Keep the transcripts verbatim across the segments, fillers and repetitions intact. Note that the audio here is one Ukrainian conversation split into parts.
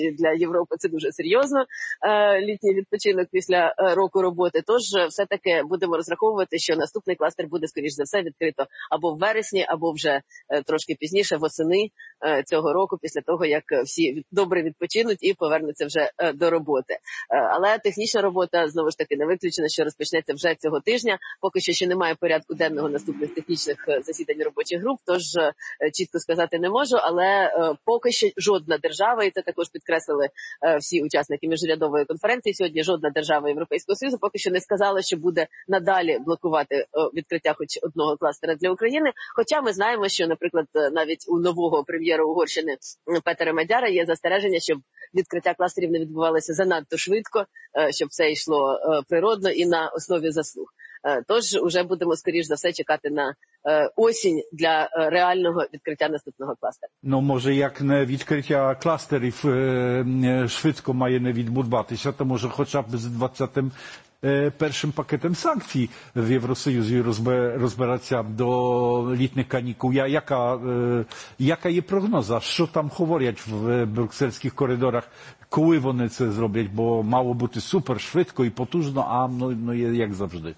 Для Європи це дуже серйозно, літній відпочинок після року роботи. Тож все-таки будемо розраховувати, що наступний кластер буде, скоріш за все, відкрито або в вересні, або вже трошки пізніше, восени цього року, після того, як всі добре відпочинуть і повернуться вже до роботи. Але технічна робота, знову ж таки, не виключена, що розпочнеться вже цього тижня. Поки що ще немає порядку денного наступних технічних засідань робочих груп, тож чітко сказати не можу, але поки що жодна держава, і це також підкреслили всі учасники міжурядової конференції сьогодні, жодна держава Європейського Союзу поки що не сказала, що буде надалі блокувати відкриття хоч одного кластера для України. Хоча ми знаємо, що, наприклад, навіть у нового прем'єра Угорщини Петера Мадяра є застереження, щоб відкриття кластерів не відбувалося занадто швидко, щоб все йшло природно і на основі заслуг. Тож уже будемо, скоріш за все, чекати на осінь для реального відкриття наступного кластера. Ну, може, як не відкриття кластерів швидко має не відбуватися, то може хоча б з двадцятим першим пакетом санкцій в Євросоюзі розбиратися до літніх канікул. Яка, яка є прогноза? Що там говорять в брюссельських коридорах? Коли вони це зроблять? Бо мало бути супер швидко і потужно, а ну, ну як завжди.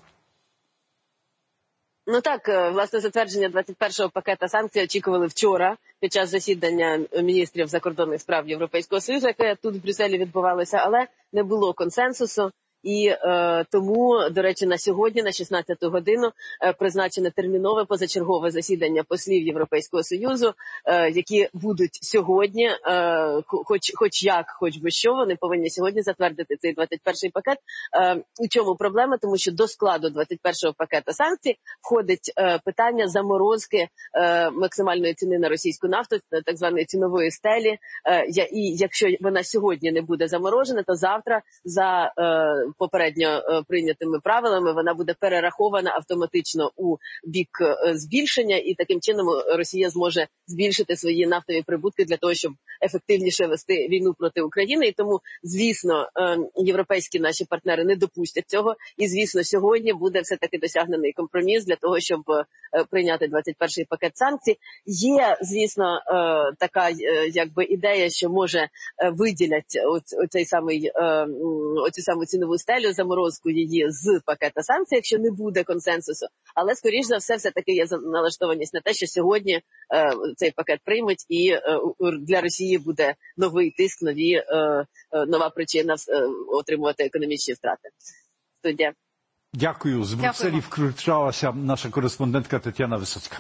Ну так, власне, затвердження двадцять першого пакета санкцій очікували вчора під час засідання міністрів закордонних справ Європейського Союзу, яке тут в Брюсселі відбувалося, але не було консенсусу. І е, тому, до речі, на сьогодні, на шістнадцяту годину, е, призначене термінове позачергове засідання послів Європейського Союзу, е, які будуть сьогодні, е, хоч, хоч як, хоч би що, вони повинні сьогодні затвердити цей двадцять перший пакет. Е, у чому проблема? Тому що до складу двадцять першого пакета санкцій входить е, питання заморозки е, максимальної ціни на російську нафту, так званої цінової стелі. Е, і якщо вона сьогодні не буде заморожена, то завтра за е, попередньо прийнятими правилами вона буде перерахована автоматично у бік збільшення, і таким чином Росія зможе збільшити свої нафтові прибутки для того, щоб ефективніше вести війну проти України. І тому, звісно, європейські наші партнери не допустять цього. І, звісно, сьогодні буде все-таки досягнений компроміс для того, щоб прийняти двадцять перший пакет санкцій. Є, звісно, така якби ідея, що може виділять оцей самий, оцю саму цінову стелю, заморозку її з пакета санкцій, якщо не буде консенсусу. Але, скоріш за все, все-таки є налаштованість на те, що сьогодні е, цей пакет приймуть, і е, для Росії буде новий тиск, нові, е, нова причина е, отримувати економічні втрати. Студія. Дякую. З Брюсселі включалася наша кореспондентка Тетяна Висоцька.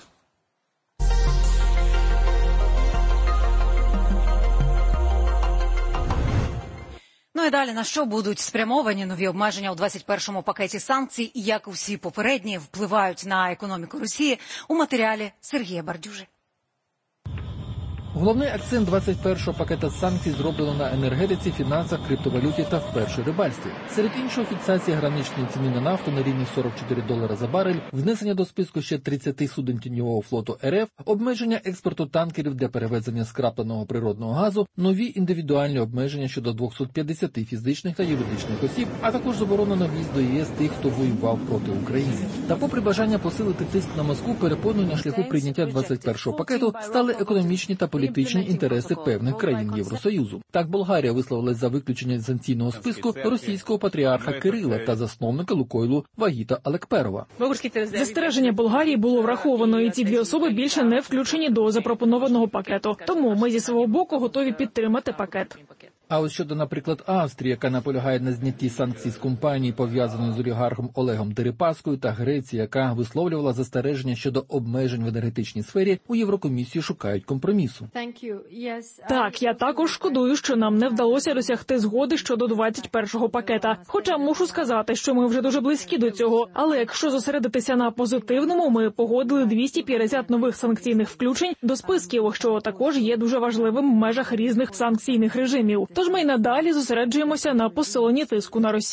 Ну і далі, на що будуть спрямовані нові обмеження у двадцять першому пакеті санкцій і як усі попередні впливають на економіку Росії, у матеріалі Сергія Бардюжи. Головний акцент двадцять першого пакета санкцій зроблено на енергетиці, фінансах, криптовалюті та вперше рибальстві. Серед іншого, фіксація граничної ціни на нафту на рівні сорок чотири долара за барель, внесення до списку ще тридцяти суден тіньового флоту РФ, обмеження експорту танкерів для перевезення скрапленого природного газу, нові індивідуальні обмеження щодо двохсот п'ятдесяти фізичних та юридичних осіб, а також заборона на в'їзд до ЄС тих, хто воював проти України. Та попри бажання посилити тиск на Москву, перепоною на шляху прийняття двадцять першого пакету стали економічні та політичні політичні інтереси певних країн Євросоюзу. Так, Болгарія висловилась за виключення з санкційного списку російського патріарха Кирила та засновника Лукойлу Вагіта Алекперова. Застереження Болгарії було враховано, і ці дві особи більше не включені до запропонованого пакету. Тому ми зі свого боку готові підтримати пакет. А ось щодо, наприклад, Австрії, яка наполягає на знятті санкцій з компанії, пов'язаної з олігархом Олегом Дерипаскою, та Греції, яка висловлювала застереження щодо обмежень в енергетичній сфері, у Єврокомісії шукають компромісу. Так, я також шкодую, що нам не вдалося досягти згоди щодо двадцять першого пакета. Хоча мушу сказати, що ми вже дуже близькі до цього. Але якщо зосередитися на позитивному, ми погодили двісті п'ятдесят нових санкційних включень до списків, що також є дуже важливим в межах різних санкційних режимів. Тож ми й надалі зосереджуємося на посиленні тиску на Росію.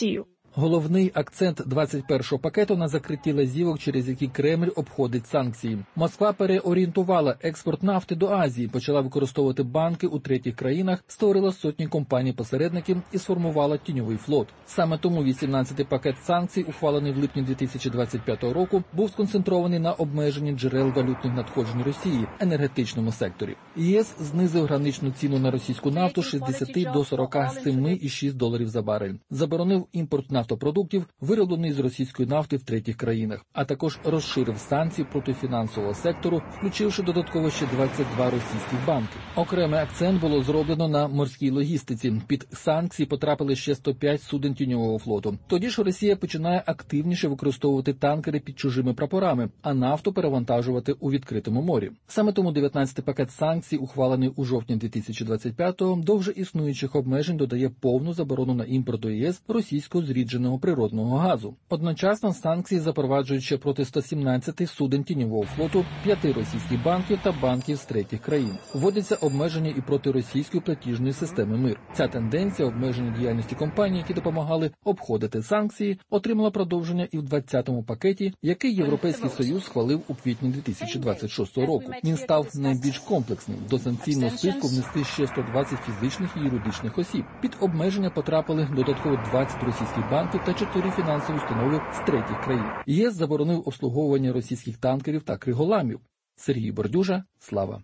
Головний акцент двадцять першого пакету на закритті лазівок, через які Кремль обходить санкції. Москва переорієнтувала експорт нафти до Азії, почала використовувати банки у третіх країнах, створила сотні компаній-посередників і сформувала тіньовий флот. Саме тому вісімнадцятий пакет санкцій, ухвалений в липні дві тисячі двадцять п'ятого року, був сконцентрований на обмеженні джерел валютних надходжень Росії – енергетичному секторі. ЄС знизив граничну ціну на російську нафту з шістдесяти до сорока семи цілих шість доларів за барель. Заборонив імпорт нафтопродуктів, вироблених з російської нафти в третіх країнах, а також розширив санкції проти фінансового сектору, включивши додатково ще двадцять два російських банки. Окремий акцент було зроблено на морській логістиці. Під санкції потрапили ще сто п'ять суден тіньового флоту. Тоді ж Росія починає активніше використовувати танкери під чужими прапорами, а нафту перевантажувати у відкритому морі. Саме тому дев'ятнадцятий пакет санкцій, ухвалений у жовтні дві тисячі двадцять п'ятого, до вже існуючих обмежень додає повну заборону на імпорт до ЄС російського зрідженого природного газу. Одночасно санкції запроваджують ще проти сто сімнадцяти суден тіньового флоту, п'яти російських банків та банків з третіх країн. Вводяться обмеження і проти російської платіжної системи МИР. Ця тенденція обмеження діяльності компаній, які допомагали обходити санкції, отримала продовження і в двадцятому пакеті, який Європейський Союз схвалив у квітні дві тисячі двадцять шостого року. Він став найбільш комплексним. До санкційного списку внесли ще сто двадцять фізичних і юридичних осіб. Під обмеження потрапили додатково двадцять російських банків та чотири фінансові установи з третіх країн. ЄС заборонив обслуговування російських танкерів та криголамів. Сергій Бордюжа, Слава.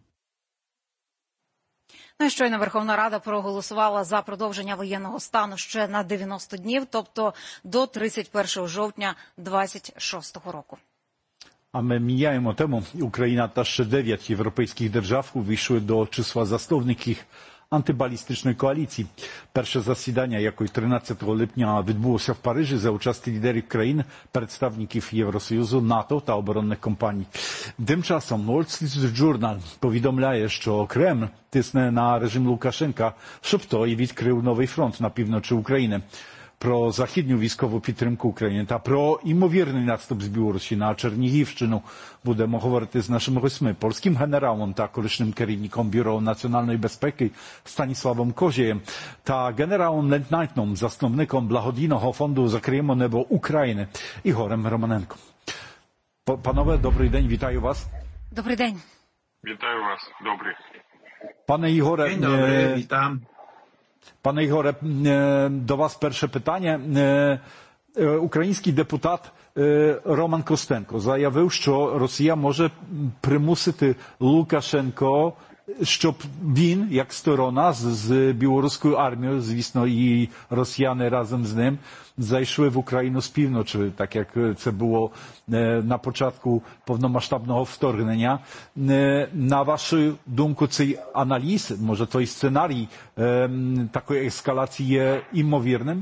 Ну і щойно Верховна Рада проголосувала за продовження воєнного стану ще на дев'яносто днів, тобто до тридцять першого жовтня двадцять шостого року. A my mijajmy temu, Ukraina ta jeszcze dziewięć europejskich держав увійшли до числа засновників антибалістичної коаліції. Перше засідання, якої тринадцятого липня відбулося в Парижі за участі лідерів країн, представників Євросоюзу, НАТО та оборонних компаній. Тим часом Wall Street Journal повідомляє, що Кремль тисне на режим Лукашенка, щоб той відкрив новий фронт на півночі України. Про західну військову підтримку України та про імовірний наступ з Білорусі на Чернігівщину будемо говорити з нашими гостями, польським генералом та колишнім керівником Бюро національної безпеки Станіславом Козєєм та генералом-лейтенантом, засновником благодійного фонду «Закриємо небо України» Ігорем Романенком. Панове, добрий день, вітаю вас. Добрий день. Вітаю вас, добрий. Пане Ігоре, День добрий, вітам. Пане Ігоре, до вас перше питання. Український депутат Роман Костенко заявив, що Росія може примусити Лукашенко, щоб він, як сторона з білоруською армією, звісно, і росіяни разом з ним, зайшли в Україну з півночі, так як це було на початку повномасштабного вторгнення. На вашу думку, цей аналіз, може той сценарій такої ескалації є імовірним?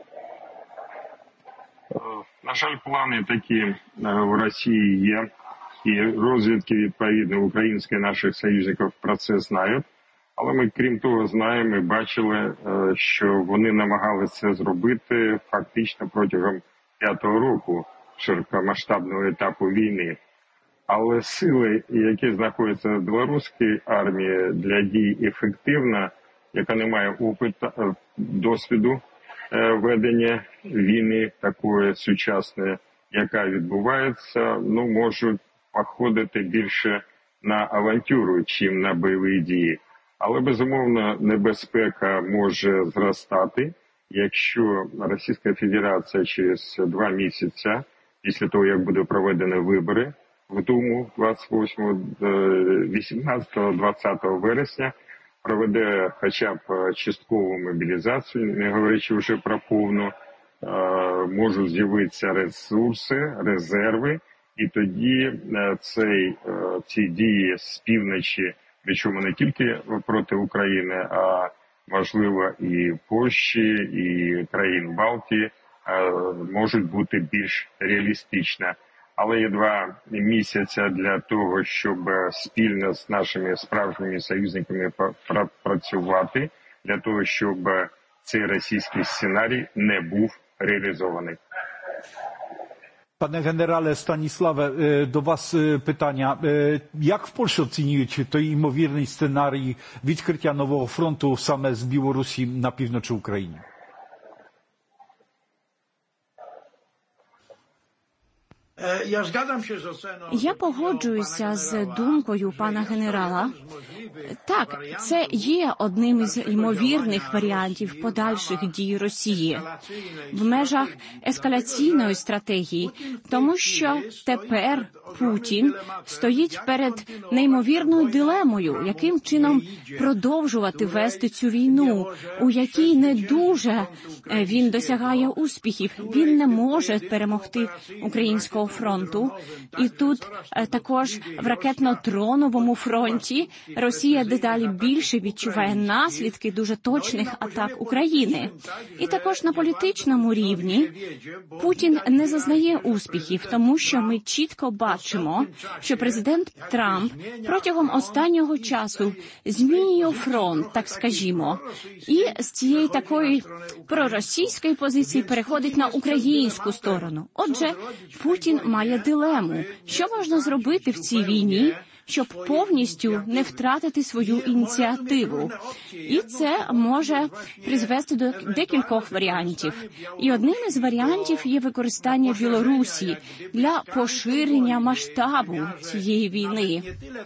На жаль, плани такі в Росії є. І розвідки, відповідно, українські наших союзників про це знають. Але ми, крім того, знаємо і бачили, що вони намагалися це зробити фактично протягом п'ятого року широкомасштабного етапу війни. Але сили, які знаходяться в білоруській армії для дій ефективно, яка не має опиту, досвіду ведення війни такої сучасної, яка відбувається, ну, можуть походити більше на авантюру, чим на бойові дії. Але, безумовно, небезпека може зростати, якщо Російська Федерація через два місяці, після того, як буде проведені вибори в Думу двадцять восьмого, вісімнадцятого, двадцятого вересня, проведе хоча б часткову мобілізацію, не говорячи вже про повну, можуть з'явитися ресурси, резерви, і тоді цей, ці дії з півночі, причому не тільки проти України, а можливо і Польщі, і країн Балтії, можуть бути більш реалістичні. Але є два місяці для того, щоб спільно з нашими справжніми союзниками працювати, для того, щоб цей російський сценарій не був реалізований. Panie generale Stanisławie, do was pytania. Jak w Polsce oceniujecie ten imowierny scenariusz odkrycia nowego frontu same z Białorusi na północy Ukrainy? Я погоджуюся з думкою пана генерала. Так, це є одним із ймовірних варіантів подальших дій Росії в межах ескалаційної стратегії, тому що тепер Путін стоїть перед неймовірною дилемою, яким чином продовжувати вести цю війну, у якій не дуже він досягає успіхів. Він не може перемогти українського фронту. І тут також в ракетно-дроновому фронті Росія дедалі більше відчуває наслідки дуже точних атак України. І також на політичному рівні Путін не зазнає успіхів, тому що ми чітко бачимо, що президент Трамп протягом останнього часу змінює фронт, так скажімо, і з цієї такої проросійської позиції переходить на українську сторону. Отже, Путін має дилему. Що можна зробити в цій війні, щоб повністю не втратити свою ініціативу? І це може призвести до декількох варіантів. І одним із варіантів є використання Білорусі для поширення масштабу цієї війни.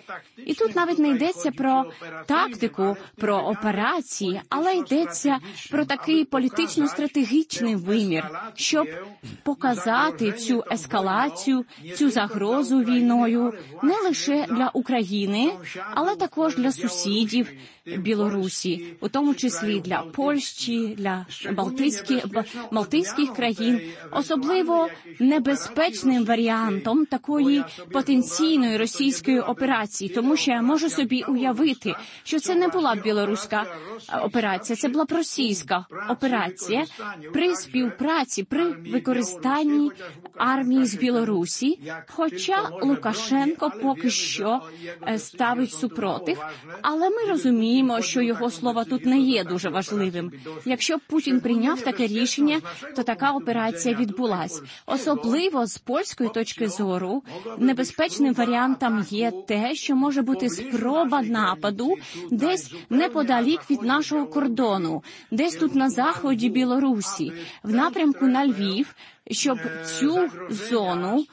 І тут навіть не йдеться про тактику, про операції, але йдеться про такий політично-стратегічний вимір, щоб показати цю ескалацію, цю загрозу війною не лише для України, але також для сусідів Білорусі, у тому числі для Польщі, для Балтійських, Балтійських країн, особливо небезпечним варіантом такої потенційної російської операції, тому що я можу собі уявити, що це не була білоруська операція, це була б російська операція при співпраці, при використанні армії з Білорусі, хоча Лукашенко поки що ставить супротив, але ми розуміємо, що його слово тут не є дуже важливим. Якщо б Путін прийняв таке рішення, то така операція відбулась. Особливо з польської точки зору небезпечним варіантом є те, що може бути спроба нападу десь неподалік від нашого кордону, десь тут на заході Білорусі, в напрямку на Львів, щоб цю зону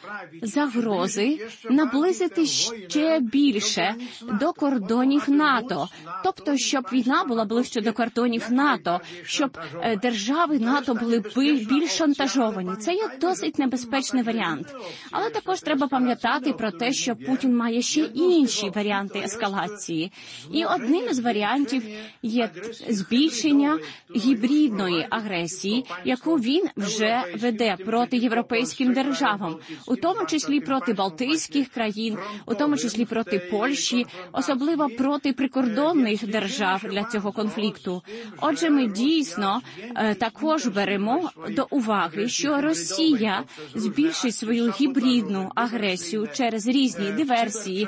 загрози наблизити ще більше до кордонів НАТО. Тобто, щоб війна була ближче до кордонів НАТО, щоб держави НАТО були більш шантажовані. Це є досить небезпечний варіант. Але також треба пам'ятати про те, що Путін має ще інші варіанти ескалації. І одним із варіантів є збільшення гібридної агресії, яку він вже веде проти європейським державам, у тому числі проти Балтійських країн, у тому числі проти Польщі, особливо проти прикордонних держав для цього конфлікту. Отже, ми дійсно е, також беремо до уваги, що Росія збільшить свою гібридну агресію через різні диверсії,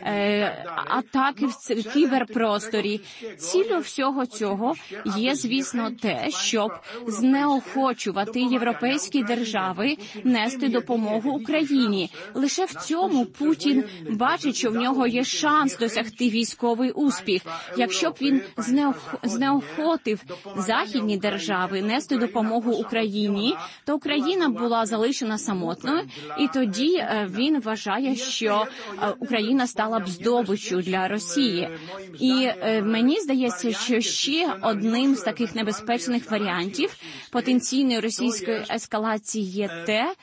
е, атаки в кіберпросторі. Ціллю всього цього є, звісно, те, щоб знеохочувати європейські держави нести допомогу Україні. Лише в цьому Путін бачить, що в нього є шанс досягти військовий успіх. Якщо б він знеох... знеохотив західні держави нести допомогу Україні, то Україна була залишена самотною, і тоді він вважає, що Україна стала б здобиччю для Росії. І мені здається, що ще одним з таких небезпечних варіантів потенційної російської ескалації є те,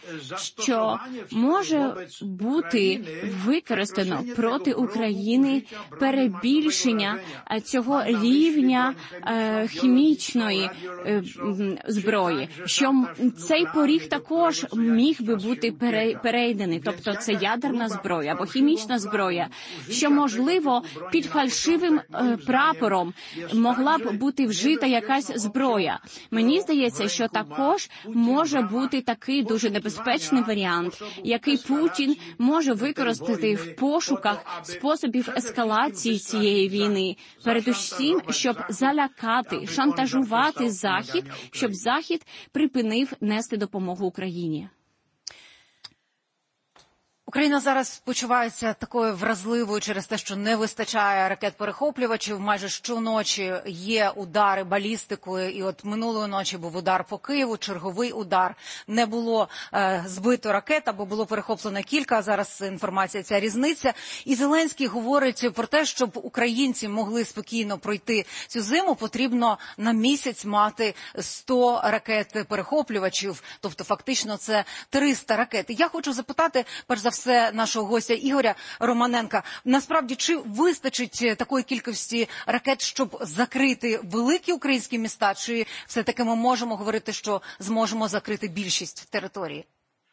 що може бути використано проти України перебільшення цього рівня е, хімічної е, зброї, що цей поріг також міг би бути пере, перейдений, тобто це ядерна зброя або хімічна зброя, що, можливо, під фальшивим е, прапором могла б бути вжита якась зброя. Мені здається, що також може бути такий дуже небезпечний варіант, який Путін може використати в пошуках способів ескалації цієї війни, передусім, щоб залякати, шантажувати Захід, щоб Захід припинив нести допомогу Україні. Україна зараз почувається такою вразливою через те, що не вистачає ракет-перехоплювачів. Майже щоночі є удари балістикою, і от минулої ночі був удар по Києву, черговий удар. Не було е, збито ракет, або було перехоплено кілька, зараз інформація ця різниця. І Зеленський говорить про те, щоб українці могли спокійно пройти цю зиму, потрібно на місяць мати сто ракет-перехоплювачів, тобто фактично це триста ракет. І я хочу запитати, перш за все, все нашого гостя Ігоря Романенка. Насправді, чи вистачить такої кількості ракет, щоб закрити великі українські міста, чи все-таки ми можемо говорити, що зможемо закрити більшість території?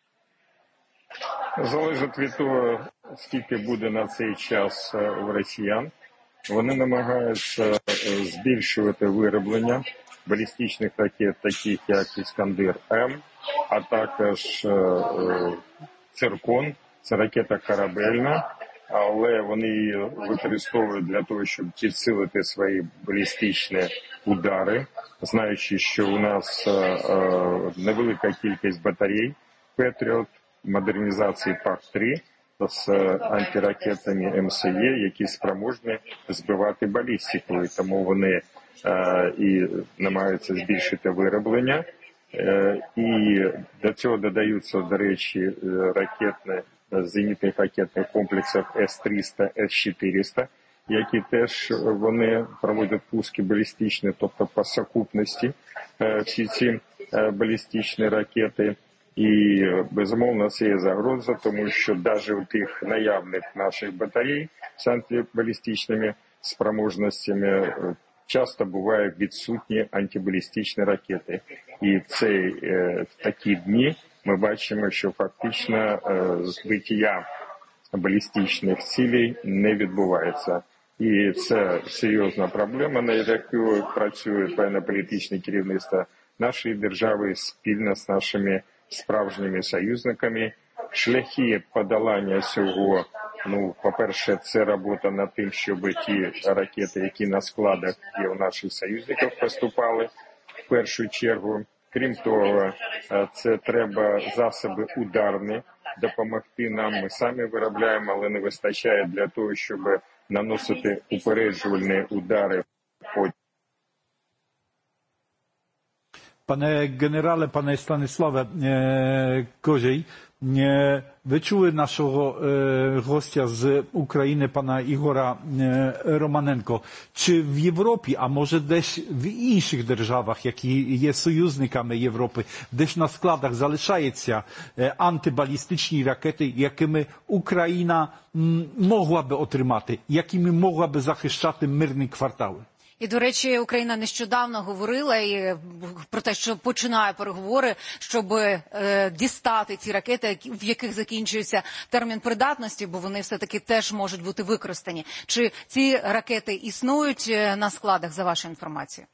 Залежить від того, скільки буде на цей час у росіян. Вони намагаються збільшувати вироблення балістичних ракет, таких як «Іскандер-М», а також «Циркон». Це ракета корабельна, але вони її використовують для того, щоб підсилити свої балістичні удари, знаючи, що у нас е, е, невелика кількість батарей «Петріот», модернізації ПАК-три з антиракетами ем ес є, які спроможні збивати балістикою, тому вони е, і намагаються збільшити вироблення. Е, і до цього додаються, до речі, ракетні зенітних ракетних комплексів С триста, С чотириста, які теж вони проводять пуски балістичні, тобто по сукупності всі ці балістичні ракети. І, безумовно, це є загроза, тому що навіть у тих наявних наших батарей з антибалістичними спроможностями часто бувають відсутні антибалістичні ракети. І в, цей, в такі дні ми бачимо, що фактично збиття балістичних цілей не відбувається. І це серйозна проблема, на яку працює воєнно-політичне керівництво нашої держави спільно з нашими справжніми союзниками. Шляхи подолання цього, ну, по-перше, це робота над тим, щоб ті ракети, які на складах є у наших союзників, поступали в першу чергу. Крім того, це треба засоби ударні допомогти нам. Ми самі виробляємо, але не вистачає для того, щоб наносити упереджувальні удари. Panie generale, panie Stanisławie e, Koziej, e, wyczuły naszego e, gościa z Ukrainy, pana Igora e, Romanenko. Czy w Europie, a może też w innych державах, які є союзниками Європи, десь на складах залишаються e, антибалістичні ракети, якими Україна м, могла би отримати, якими могла би захищати мирні квартали? І, до речі, Україна нещодавно говорила і про те, що починає переговори, щоб е, дістати ці ракети, в яких закінчується термін придатності, бо вони все-таки теж можуть бути використані. Чи ці ракети існують на складах, за вашою інформацією?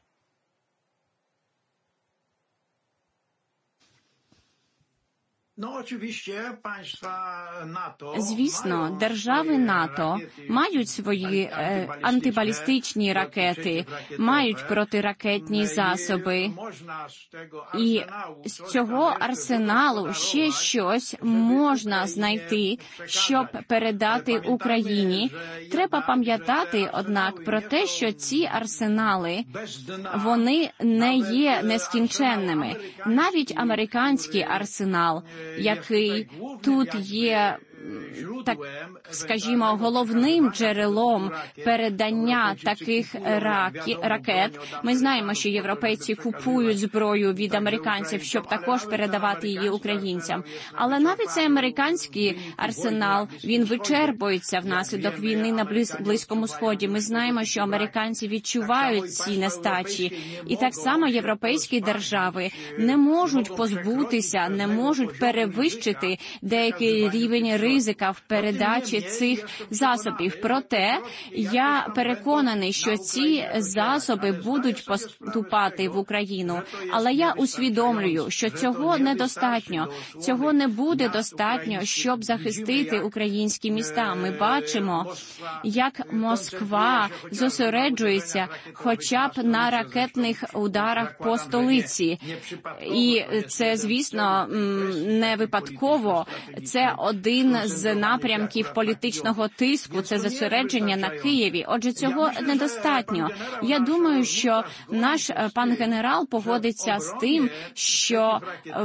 Звісно, держави НАТО мають свої е, антибалістичні ракети, мають протиракетні засоби. І з цього арсеналу ще щось можна знайти, щоб передати Україні. Треба пам'ятати, однак, про те, що ці арсенали, вони не є нескінченними. Навіть американський арсенал, який тут є, так скажімо, головним джерелом передання таких ракет. Ми знаємо, що європейці купують зброю від американців, щоб також передавати її українцям. Але навіть цей американський арсенал, він вичерпується внаслідок війни на Близькому Сході. Ми знаємо, що американці відчувають ці нестачі. І так само європейські держави не можуть позбутися, не можуть перевищити деякий рівень ризика в передачі цих засобів. Проте я переконаний, що ці засоби будуть поступати в Україну. Але я усвідомлюю, що цього недостатньо. Цього не буде достатньо, щоб захистити українські міста. Ми бачимо, як Москва зосереджується хоча б на ракетних ударах по столиці. І це, звісно, не випадково. Це один з з напрямків політичного тиску, це зосередження на Києві. Отже, цього недостатньо. Я думаю, що наш пан генерал погодиться з тим, що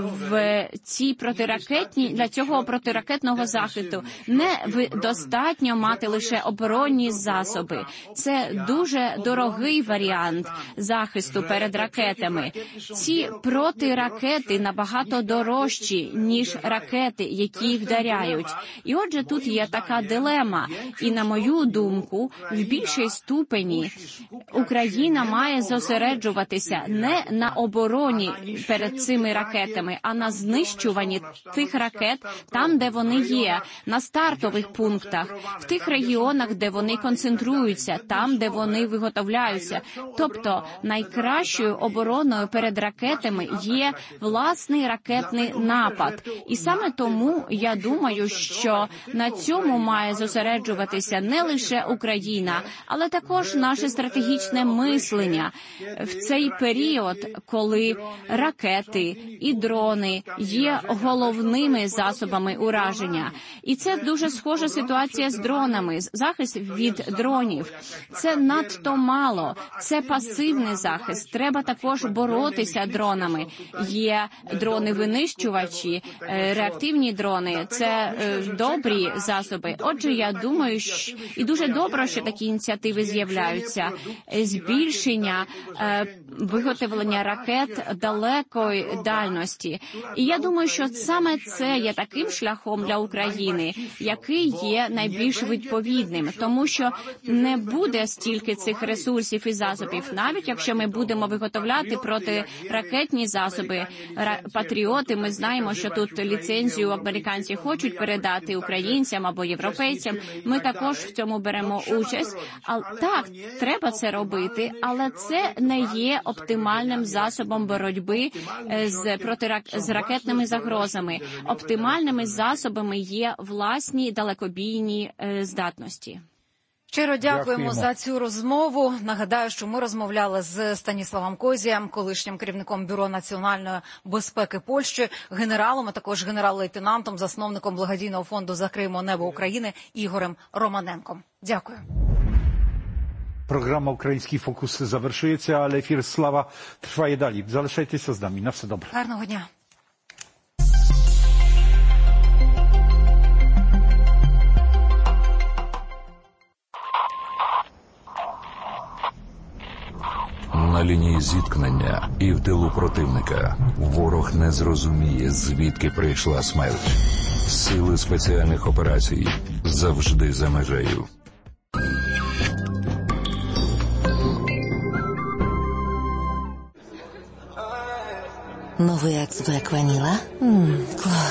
в ці протиракетні, для цього протиракетного захисту не достатньо мати лише оборонні засоби. Це дуже дорогий варіант захисту перед ракетами. Ці протиракети набагато дорожчі, ніж ракети, які вдаряють. І отже, тут є така дилема. І, на мою думку, в більшій ступені Україна має зосереджуватися не на обороні перед цими ракетами, а на знищуванні тих ракет там, де вони є, на стартових пунктах, в тих регіонах, де вони концентруються, там, де вони виготовляються. Тобто, найкращою обороною перед ракетами є власний ракетний напад. І саме тому я думаю, що на цьому має зосереджуватися не лише Україна, але також наше стратегічне мислення в цей період, коли ракети і дрони є головними засобами ураження. І це дуже схожа ситуація з дронами. Захист від дронів – це надто мало, це пасивний захист. Треба також боротися дронами. Є дрони-винищувачі, реактивні дрони – це добрі засоби. Отже, я думаю, що... і дуже добре, що такі ініціативи з'являються. Збільшення виготовлення ракет далекої дальності. І я думаю, що саме це є таким шляхом для України, який є найбільш відповідним, тому що не буде стільки цих ресурсів і засобів, навіть якщо ми будемо виготовляти протиракетні засоби, патріоти, ми знаємо, що тут ліцензію американці хочуть передати українцям або європейцям, ми також в цьому беремо участь. А, так, треба це робити, але це не є оптимальним засобом боротьби з, протирак... з ракетними загрозами. Оптимальними засобами є власні далекобійні е, здатності. Щиро дякуємо, Дякуємо за цю розмову. Нагадаю, що ми розмовляли з Станіславом Козієм, колишнім керівником Бюро національної безпеки Польщі, генералом, а також генерал-лейтенантом, засновником благодійного фонду «Закриємо небо України» Ігорем Романенком. Дякую. Програма «Український фокус» завершується, але ефір «Слава» триває далі. Залишайтеся з нами. На все добре. Гарного дня. На лінії зіткнення і в тилу противника ворог не зрозуміє, звідки прийшла смерть. Сили спеціальних операцій завжди за межею. Новий акт Black Vanilla? Ммм, клас.